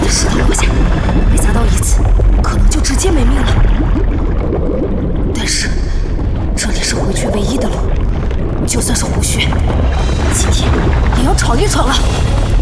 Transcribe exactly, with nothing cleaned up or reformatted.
的石头落下，被砸到一次，可能就直接没命了。但是这里是回去唯一的路，就算是胡穴，今天也要闯一闯了。